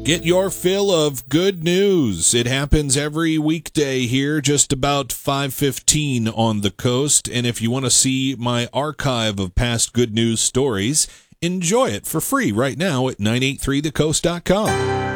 Get your fill of good news. It happens every weekday here, just about 5:15 on the coast. And if you want to see my archive of past good news stories, enjoy it for free right now at 983thecoast.com.